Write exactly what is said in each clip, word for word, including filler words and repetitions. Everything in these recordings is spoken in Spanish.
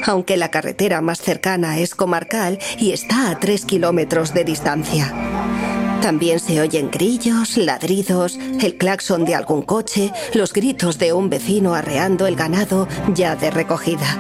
aunque la carretera más cercana es comarcal y está a tres kilómetros de distancia. También se oyen grillos, ladridos, el claxon de algún coche, los gritos de un vecino arreando el ganado ya de recogida.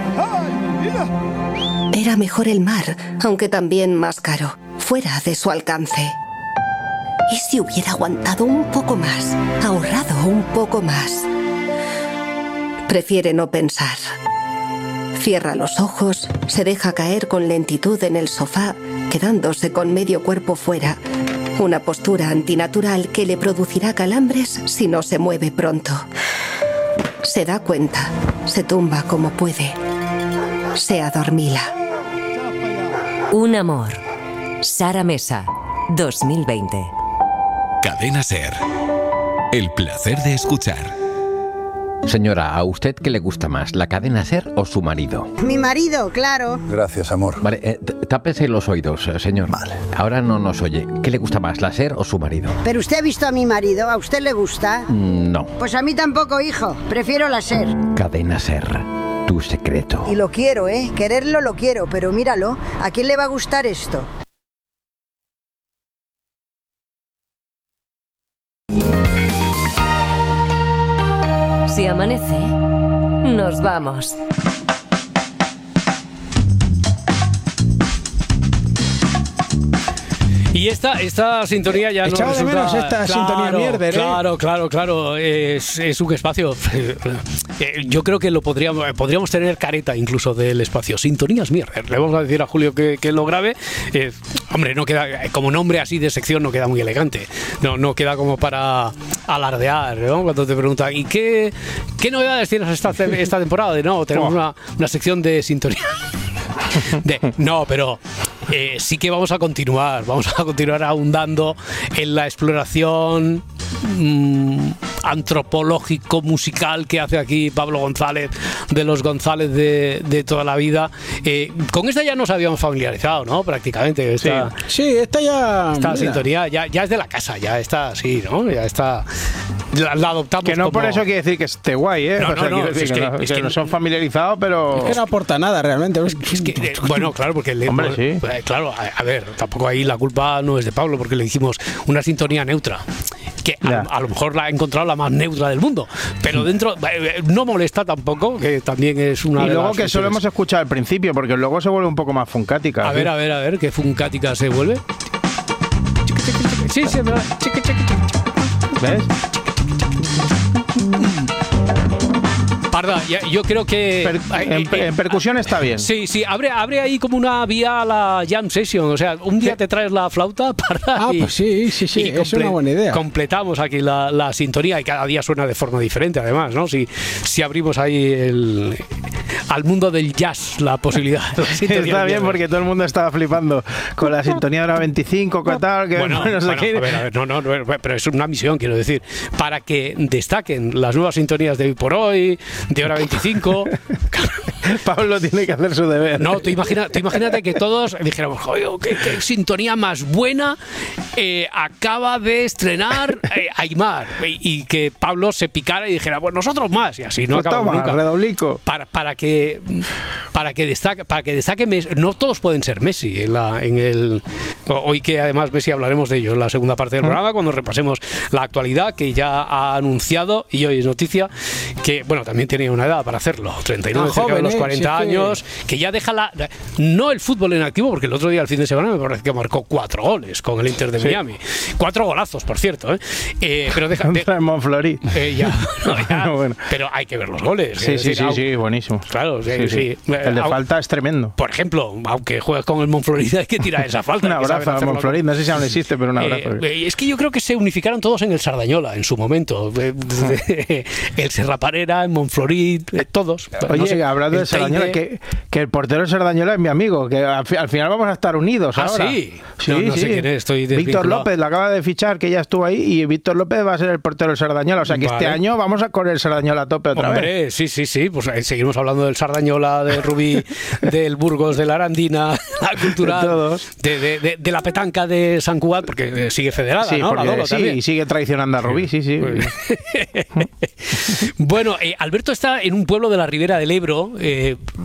Era mejor el mar, aunque también más caro, fuera de su alcance. ¿Y si hubiera aguantado un poco más, ahorrado un poco más? Prefiere no pensar. Cierra los ojos, se deja caer con lentitud en el sofá, quedándose con medio cuerpo fuera. Una postura antinatural que le producirá calambres si no se mueve pronto. Se da cuenta, se tumba como puede. Se adormila. Un amor. Sara Mesa, dos mil veinte. Cadena SER. El placer de escuchar. Señora, ¿a usted qué le gusta más, la cadena SER o su marido? Mi marido, claro. Gracias, amor. Vale, eh, tápese los oídos, señor. Vale. Ahora no nos oye. ¿Qué le gusta más, la SER o su marido? Pero usted ha visto a mi marido, ¿a usted le gusta? Mm, no. Pues a mí tampoco, hijo. Prefiero la SER. Cadena SER, tu secreto. Y lo quiero, ¿eh? Quererlo lo quiero, pero míralo. ¿A quién le va a gustar esto? Si amanece, nos vamos. Y esta, esta sintonía ya no Echaba de resulta... menos esta claro, sintonía mierder, ¿eh? Claro, claro, claro. Es, es un espacio... Yo creo que lo podríamos, podríamos tener careta incluso del espacio. Sintonías mierder. Le vamos a decir a Julio que, que lo grabe. Eh, hombre, no queda... Como nombre así de sección no queda muy elegante. No, no queda como para alardear, ¿no? Cuando te preguntan, ¿y qué, qué novedades tienes esta, esta temporada? De no, tenemos una, una sección de sintonía. De, no, pero eh, sí que vamos a continuar, vamos a continuar ahondando en la exploración mmm, antropológico-musical que hace aquí Pablo González, de los González de, de toda la vida. Eh, con esta ya nos habíamos familiarizado, ¿no? Prácticamente. Esta, sí. sí, esta ya... Esta mira. sintonía ya, ya es de la casa, ya está así, ¿no? Ya está... La, la adoptamos Que no como... por eso quiere decir que esté guay, ¿eh? No, o sea, no, no, decir es que, que, no, es que que no son familiarizados, pero... Es que no aporta nada realmente. Es que, eh, bueno, claro, porque le, Hombre, sí. eh, claro, a, a ver, tampoco ahí la culpa no es de Pablo, porque le dijimos una sintonía neutra, que a, a lo mejor la ha encontrado la más neutra del mundo, pero dentro eh, no molesta tampoco, que también es una y de luego las que funciones. solo hemos escuchado al principio, porque luego se vuelve un poco más funcática. A ¿sí? ver, a ver, a ver, ¿qué funcática se vuelve? Sí, sí, es verdad. ¿Ves? Parda, ya, yo creo que... Per, en, eh, en percusión está bien. Sí, sí, abre, abre ahí como una vía a la jam session. O sea, un día te traes la flauta, Parda. Ah, y, pues sí, sí, sí, es una buena idea. Completamos aquí la, la sintonía y cada día suena de forma diferente, además, ¿no? Si, si abrimos ahí el, al mundo del jazz la posibilidad. La está bien porque todo el mundo estaba flipando con la sintonía de la veinticinco, que tal, que bueno, no sé bueno, qué. A ver, a ver, no, no, no, pero es una misión, quiero decir, para que destaquen las nuevas sintonías de hoy por hoy, de hora veinticinco. Pablo tiene que hacer su deber. No, tú, imagina, tú imagínate que todos dijéramos, joder, qué, qué sintonía más buena eh, acaba de estrenar eh, Aimar, y, y que Pablo se picara y dijera, pues nosotros más, y así no pues acabamos toma, nunca. Redoblico. Para, para que para que destaque, para que destaque Messi. No todos pueden ser Messi en, la, en el hoy, que además Messi hablaremos de ello en la segunda parte del programa, cuando repasemos la actualidad, que ya ha anunciado, y hoy es noticia, que bueno, también tiene una edad para hacerlo, treinta y nueve, cerca de los cuarenta años, que ya deja la no el fútbol en activo, porque el otro día, el fin de semana, me parece que marcó cuatro goles con el Inter de sí. Miami. Cuatro golazos, por cierto, ¿eh? Eh, pero deja de, en Montfleury. Eh, ya, no, ya, bueno. Pero hay que ver los goles. Sí, es sí, decir, sí, sí, buenísimo. Claro, sí, sí, sí. sí. El de falta es tremendo. Por ejemplo, aunque juegas con el Montfleury, hay que tirar esa falta. Un abrazo a Montfleury, no sé si aún existe, pero un abrazo. Eh, es que yo creo que se unificaron todos en el Sardañola en su momento. El Serraparera, el Montfleury, todos. Oye, no sé, hablando de Sardañola, que, que el portero de Sardañola es mi amigo, que al, al final vamos a estar unidos ¿Ah, ahora. sí? Sí, no, no sí. sé quién es, estoy Víctor López, lo acaba de fichar, que ya estuvo ahí, y Víctor López va a ser el portero del Sardañola. O sea que vale. este año vamos a con el Sardañola a tope otra Hombre, vez. sí, sí, sí. Pues eh, seguimos hablando del Sardañola, del Rubí, del Burgos, de la Arandina, la cultural, de, todos. De, de, de, de la petanca de San Cugat, porque eh, sigue federada, sí, ¿no? Porque, la Dolo, sí, también. y sigue traicionando a Rubí, sí, sí. Bueno, eh, Alberto está en un pueblo de la Ribera del Ebro, eh,